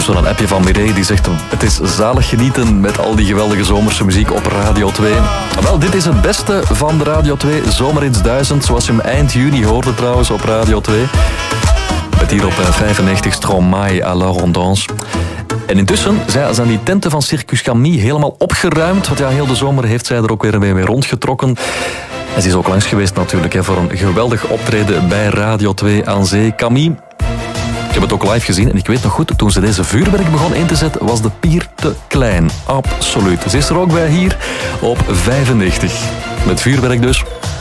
zo'n appje van Mireille die zegt het is zalig genieten met al die geweldige zomerse muziek op Radio 2. Wel, dit is het beste van de Radio 2 Zomerhits 1000, zoals je hem eind juni hoorde trouwens op Radio 2. Met hier op 95 Stromae à la Rondance. En intussen zijn die tenten van Circus Camille helemaal opgeruimd. Want ja, heel de zomer heeft zij er ook weer mee rondgetrokken. En ze is ook langs geweest natuurlijk voor een geweldig optreden bij Radio 2 aan Zee. Camille, ik heb het ook live gezien en ik weet nog goed, toen ze deze vuurwerk begon in te zetten, was de pier te klein. Absoluut. Ze is er ook bij hier op 95. Met vuurwerk dus.